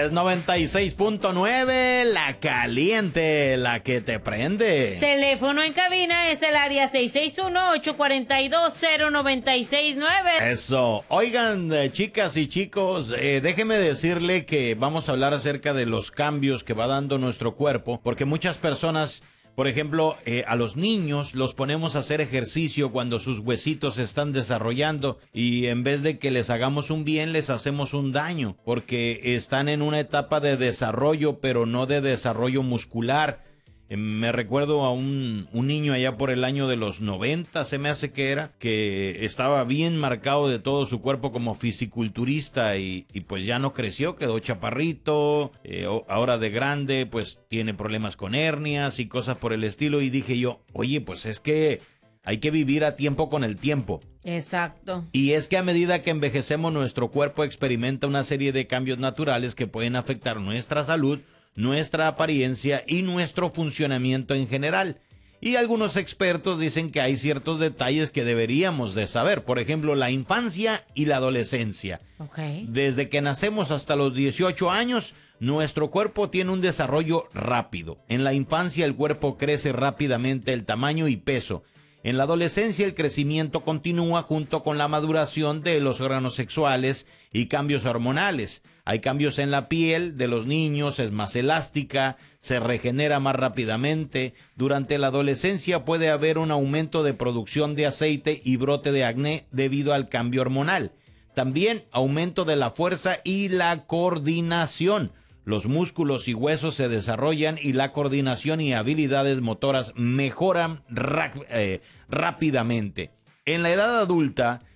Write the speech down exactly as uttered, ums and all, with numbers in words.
es noventa y seis punto nueve, la caliente, la que te prende. Teléfono en cabina es el área seis seis uno, ocho cuatro dos, cero nueve seis nueve. Eso. Oigan, eh, chicas y chicos, eh, déjeme decirle que vamos a hablar acerca de los cambios que va dando nuestro cuerpo, porque muchas personas... Por ejemplo, eh, a los niños los ponemos a hacer ejercicio cuando sus huesitos se están desarrollando y en vez de que les hagamos un bien, les hacemos un daño porque están en una etapa de desarrollo, pero no de desarrollo muscular. Eh, me recuerdo a un, un niño allá por el año de los noventa, se me hace que era, que estaba bien marcado de todo su cuerpo como fisiculturista y, y pues ya no creció, quedó chaparrito, eh, ahora de grande pues tiene problemas con hernias y cosas por el estilo y dije yo, oye, pues es que hay que vivir a tiempo con el tiempo. Exacto. Y es que a medida que envejecemos nuestro cuerpo experimenta una serie de cambios naturales que pueden afectar nuestra salud, nuestra apariencia y nuestro funcionamiento en general. Y algunos expertos dicen que hay ciertos detalles que deberíamos de saber. Por ejemplo, la infancia y la adolescencia. Okay. Desde que nacemos hasta los dieciocho años, nuestro cuerpo tiene un desarrollo rápido. En la infancia el cuerpo crece rápidamente el tamaño y peso. En la adolescencia el crecimiento continúa junto con la maduración de los órganos sexuales y cambios hormonales. Hay cambios en la piel de los niños, es más elástica, se regenera más rápidamente. Durante la adolescencia puede haber un aumento de producción de aceite y brote de acné debido al cambio hormonal. También aumento de la fuerza y la coordinación. Los músculos y huesos se desarrollan y la coordinación y habilidades motoras mejoran rap- eh, rápidamente. En la edad adulta,